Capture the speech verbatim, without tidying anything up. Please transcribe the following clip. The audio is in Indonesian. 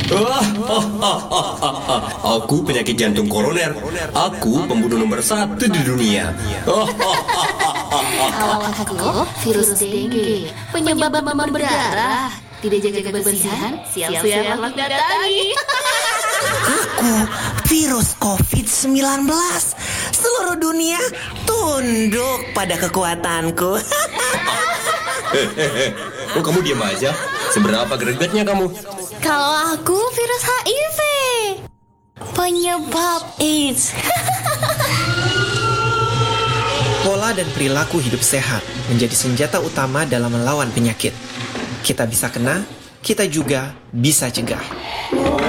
Aku penyakit jantung koroner. Aku pembunuh nomor satu di dunia. Kalau aku, virus dengue, penyebab demam berdarah. Tidak jaga kebersihan, siap-siap malah datangi. Aku virus covid sembilan belas. Seluruh dunia tunduk pada kekuatanku. Oh, kamu diam aja. Seberapa gregetnya kamu? Kalau aku virus H I V, penyebab AIDS. Pola dan perilaku hidup sehat menjadi senjata utama dalam melawan penyakit. Kita bisa kena, kita juga bisa cegah.